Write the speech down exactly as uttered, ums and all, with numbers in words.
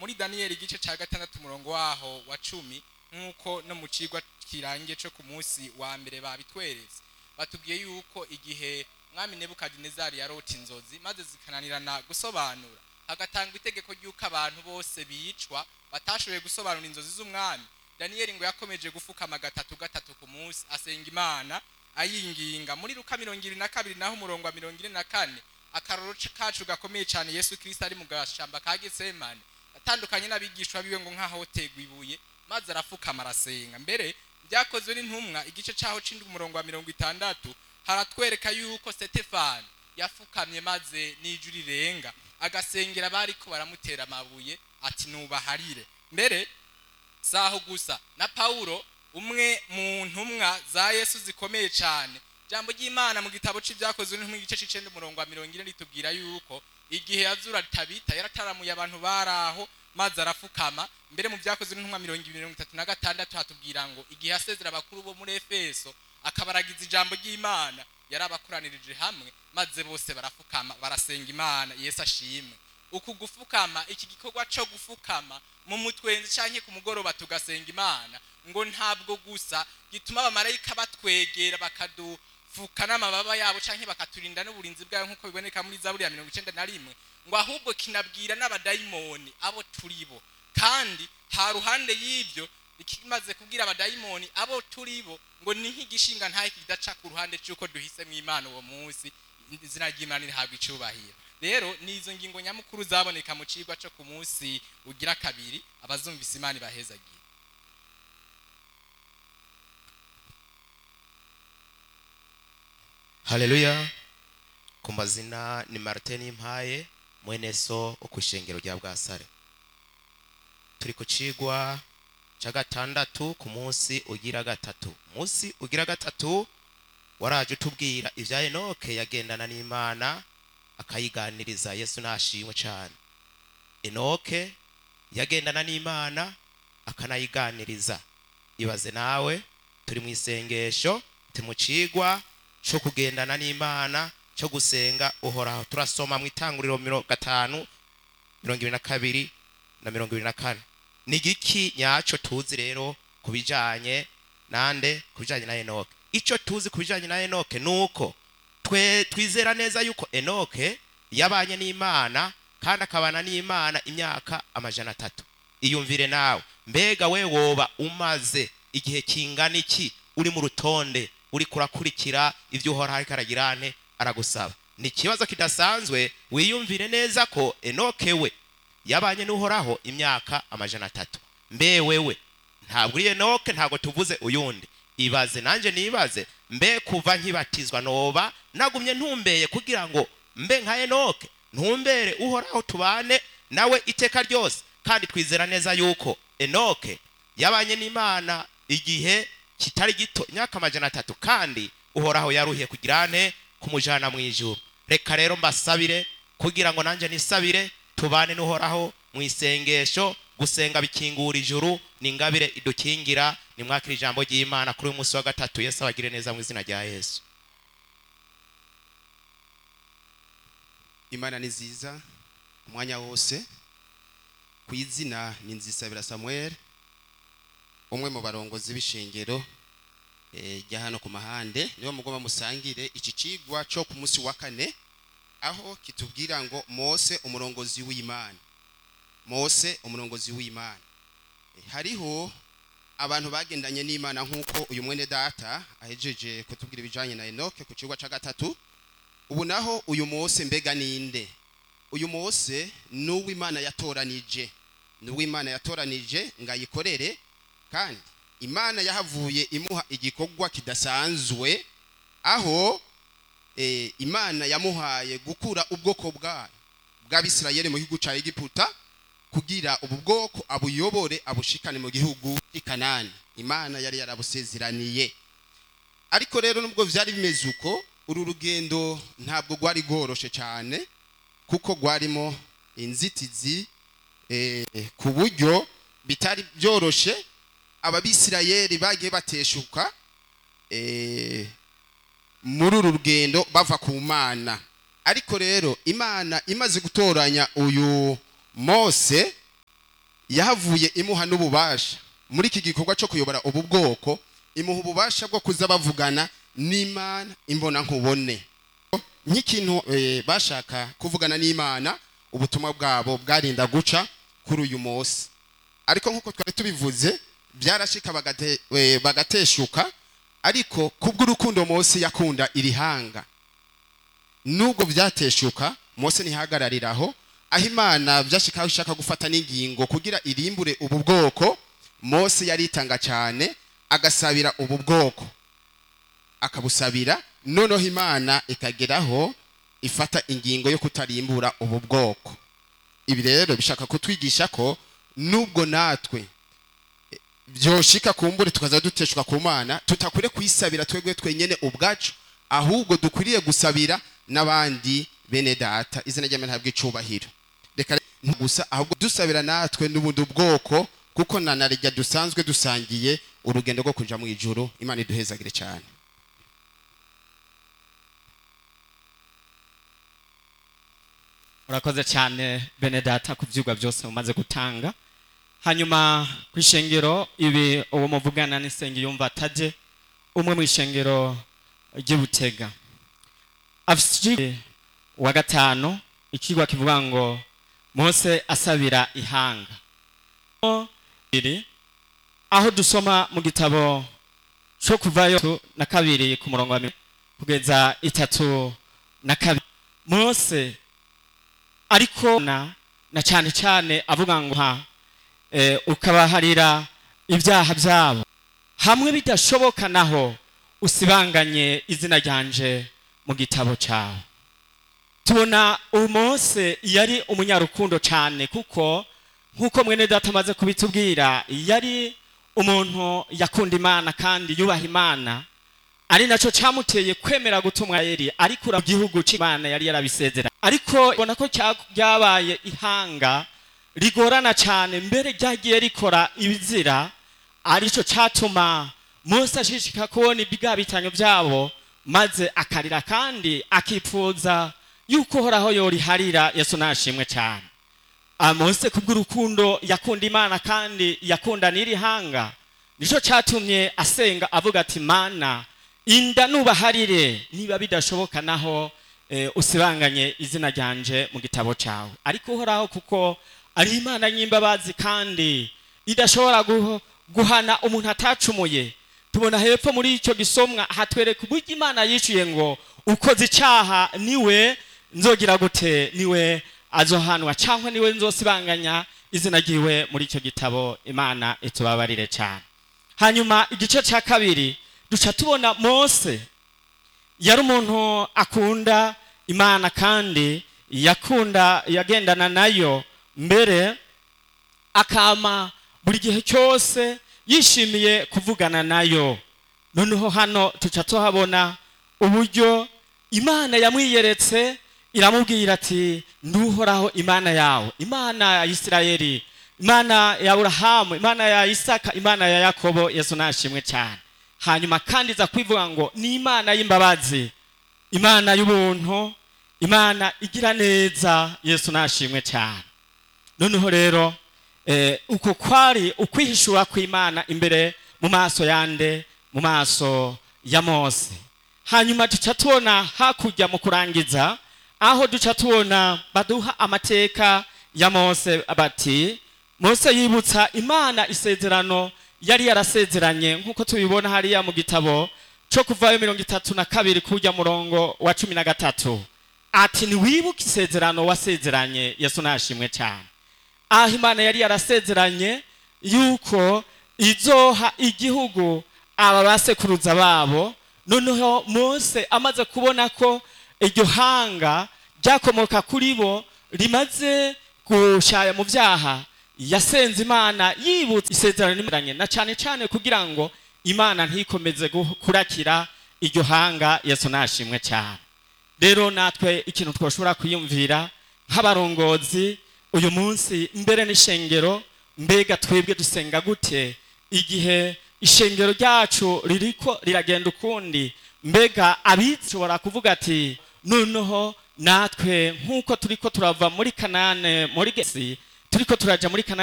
muri Daniyeli igice ca gatandatu umurongo waho wa cumi, nk'uko no mu cigwa kirangiye co ku munsi wa mbere babitweretse. Batubwiye yuko igihe mwami Nebukadinezari yarota inzozi maze zikananirana gusobanura, hagatangwa itegeko ry'uko abantu bose bicwa batashoboye gusobanura inzozi z'umwami, Daniyeli ngo yakomeje gufukama gatatu gatatu ku munsi asenga Imana ayinginga. Muri Luka mirongo ibiri na kabiri naho umurongo wa mirongo ine na kane, akaroro kacu gakomeye cyane Yesu Kristo ari mu gashamba ka Getsemane atandukanye n'abigishwa biwe ngo nkaho hotegwa ibuye, maze arafukama arasenga. Mbere byakozwe n'intumwa igice caho c'indwi umurongo wa mirongo itandatu haratwereka yuko Stefano yafukamye maze n'ijwi rirenga agasengera bariko baramutera amabuye ati nubaharire. Mbere saho gusa na Paulo, umwe mu ntumwa za Yesu zikomeye cyane, jambo ry'Imana mu gitabo c'ibyakozwe n'intumwa igice c'icenda umurongo wa mirongo ine ritubwira yuko igihe yazura Tabita yarataramuye abantu baraho maze arafukama. Mbere mu byakozwe n'intumwa mirongo ibiri mirongo itatu na gatandatu hatubwira ngo igihe asezera abakuru bo muri Efeso akabaragiza ijambo ry'Imana yarabakuranirije hamwe maze bose barafukama barasenga Imana. Yesu ashimwe. Uku gufukama, iki gikorwa cyo gufukama mu mutwenzi canke ku mugoroba tugasenga Imana, ngo ntabwo gusa gituma abamarayika batwegera bakadufuka n'amababa yabo canke bakaturinda n'uburinzi bwayo nk'uko biboneka muri Zaburi ya mirongo icenda na rimwe, ngo ahubwo kinabwira n'abadayimoni abo turibo. Kandi ha ruhande y'ibyo ikimaze kubwira abadayimoni abo turibo, ngo ni nk'igishinga ntaye kidaca ku ruhande cy'uko duhise mu Imana uwo munsi, izina ry'Imana rihabwa icubahiro. Rero nizo ngingo nyamukuru zaboneka mu cigwa cyo ku munsi ugira kabiri, abazumvise Imana bahezagiye. Haleluya. Ku mazina ni Martin Impaye mwene so okushengero rya Bwasare. Turi ku cigwa ca gatandatu ku munsi ugira gatatu. Munsi ugira gatatu waraje utubwira ivya Enoke yagendana n'Imana akayiganiriza. Yesu nashimwe cyane. Enoke yagendana n'Imana akanayiganiriza. Ibaze nawe turi mu isengesho, timucigwa cyo kugendana n'Imana, cyo gusenga uhoraho. Turasoma mu itanguriro mirongo gatanu mirongo ibiri na kabiri na mirongo ibiri na kane. Ni giki nyaco tuzi rero kubijanye nande? Kubijanye na Enoke. Ico tuzi kubijanye na Enoke nuko twe twizera neza yuko Enoke yabanye n'Imana kandi akabana n'Imana imyaka amajana atatu. Iyumvire nawe, mbega we woba umaze igihe kingana iki uri mu rutonde uri kurakurikira ivyo uhora ariko aragirane aragusaba? Ni kibazo kidasanzwe. Wiyumvire neza ko Enoke we yabanye n'uhoraho imyaka amajana atatu. Mbe wewe ntabwo uri Enoke, ntabwo tuvuze uyundi. Ibaze nanje nibaze, mbe kuva nkibatizwa noba nagumye ntumbeye kugira ngo mbe nka Enoke, ntumbere uhoraho tubane nawe iteka ryose. Kandi twizera neza yuko Enoke yabanye n'Imana igihe kitari gito, imyaka amajana atatu, kandi uhoraho yaruhiye kugirane kumujana mu ijuru. Reka rero mbasabire kugira ngo nanje nisabire tubane n'uhoraho mu isengesho. Gusenga bikingura ijuru, ningabire idukingira. Nimwakira ijambo ry'Imana kuri uyu munsi wa gatatu. Yesu abagire neza mu izina rya Yesu. Imana ni nziza umwanya wose. Ku izina ni Nzisabira Samuel, umwe mu barongozi b'ishengero rya hano ku Mahande, niwo mugomba musangire iki cigwa cyo ku munsi wa kane, aho kitubwira ngo Mose umurongozi w'Imana. Mose umurongozi w'Imana. Hariho abantu bagendanye n'Imana nk'uko uyu mwene data ahejeje kutubwira ibijanye na Enoke ku cigwa ca gatatu. Ubu naho uyu Mose mbega ninde? Uyu Mose nuwo Imana yatoranije, nuwo Imana yatoranije ngayikorere, kandi Imana yahavuye imuha igikorwa kidasanzwe, aho e, Imana yamuhaye gukura ubwoko bwayo bw'Abisirayeli mu gihugu ca Egiputa kugira ubu bwoko abuyobore abushikane mu gihugu cy'Ikanani. Imana yari yarabusezeraniye. Ariko rero nubwo vyari bimeze uko, uru rugendo ntabwo gwari goroshe cyane, kuko gwarimo inzitizi eh, ku buryo bitari byoroshe. Ababisirayeli bagiye bateshuka eh, muri uru rugendo bava ku Mana. Ariko rero Imana imaze gutoranya uyu Mose, yahavuye imuha n'ububasha muri iki gikorwa cyo kuyobora ubu bwoko, imuha ububasha bwo kuza bavugana n'Imana imbona nkubone. Nk'ikintu e, bashaka kuvugana n'Imana, ubutumwa bwabo bwarinda guca kuri uyu munsi. Ariko nkuko twari tubivuze byarashika bagate, e, bagateshuka, ariko kubw'urukundo Mose yakunda irihanga, nubwo byateshuka Mose ntihagarariraho, aho Imana byashikaho ishaka gufata n'ingingo kugira irimbure ubu bwoko. Mose yaritanga cyane agasabira ubu bwoko, akabusabira, noneho Imana ikageraho ifata ingingo yo kutarimbura ubu bwoko. Ibi rero bishaka kutwigisha ko nubwo natwe byoshika kumbure tukaza duteshuka ku Mana, tutakure kwisabira twebwe twenyene ubwacu, ahubwo dukwiriye gusabira n'abandi bene data. Izina ry'Imana ntabwo icubahiro, reka gusa ahubwo dusabira natwe n'ubundi bwoko, kuko nanarya dusanzwe dusangiye urugendo rwo kuja mu ijuru. Imana iduhezagire cyane. Urakoze cyane bene data ku byigwa byose mumaze gutanga. Hanyuma ku ishengero ibi uwo muvugana n'isenge yumva ataje, umwe mu ishengero ry'Ibutega afite wa gatanu, ikigwa kivuga ngo Mose asabira ihanga. Iri aho dusoma mu gitabo cyo kuvayo na kabiri ku murongo wa kugeza itatu na kabiri, Mose ariko na na cyane cyane avuga ngo ha e, ukabaharira ibyaha byabo, hamwe bidashoboka naho usibanganye izina ryanje mu gitabo cyawe. Tubona Mose yari umunyarukundo cyane, kuko nkuko mwene data amaze kubitubwira yari umuntu yakunda Imana kandi yubaha Imana, ari naco cyamuteye kwemera gutumwa yeri ariko mu gihugu cy'Imana yari yarabisezera. Ariko ubona ko cyabaye ihanga rigorana cyane, mbere ryagiye rikora ibizira, arico cyatuma Mose ashishika kubona ibigabitanyo byabo, maze akarira kandi akipfuza yuko horaho yori harira. Yesu nashimwe cyane. Mose kubw'urukundo yakunda Imana kandi yakunda n'iri hanga, nico cyatumye asenga avuga ati Mana inda nubaharire, niba bidashoboka naho e, usibanganye izina ryanje mu gitabo cyawe. Ariko uhoraho kuko ari Imana nyimbabazi kandi idashobora guhana umuntu atacumuye, tubona hepfo muri icyo gisomwa hatwereka uburyo Imana yishuye ngo ukoze icyaha niwe nzogira gute, niwe azohanwa, cyangwa niwe nzosibanganya izina ryiwe muri icyo gitabo. Imana itubabarire cyane. Hanyuma igice cya kabiri duca tubona Mose yari umuntu akunda Imana kandi yakunda yagendana nayo, mbere akama buri gihe cyose yishimiye kuvugana nayo. Noneho hano tuca tuhabona uburyo Imana yamwiyeretse, iramubwira ati nduhoraho Imana yawe, Imana ya Isirayeli, Imana ya Abrahamu, Imana ya Isaka, Imana ya Yakobo. Yesu nashimwe cyane. Hanyuma kandi za kwivuga ngo ni Imana y'imbabazi, Imana y'ubuntu, Imana igira neza. Yesu nashimwe cyane. Noneho rero eh, uko kwari ukwihishura kw'Imana imbere mu maso yande, mu maso ya Mose. Hanyuma duca tubona hakurya mu kurangiza aho duca tubona baduha amateka ya Mose, bati Mose yibutsa Imana isezerano yari yarasezeranye, nkuko tubibona hariya mu gitabo cyo kuvayo mirongo itatu na kabiri kujya murongo wa cumi na gatatu, ati niwibuke isezerano wasezeranye. Yesu nashimwe cyane. Aho Imana yari yarasezeranye yuko izoha igihugu aba basekuruza babo. Noneho Mose amaze kubona ko iryo hanga ryakomoka kuri bo rimaze gushaya mu byaha, yasenze Imana yibutse isezerano n'imuranye, na cyane cyane kugira ngo Imana ntikomeze kurakira iryo hanga. Yesu nashimwe cyane. Rero natwe ikintu twoshobora kwiyumvira nk'abarongozi uyu munsi mbere n'ishengero, mbega twebwe dusenga gute igihe ishengero ryacu ririko riragenda ukundi? Mbega abishobora kuvuga ati noneho natwe nkuko turiko turava muri Kanane muri Gesi turiko turaja muri Kanane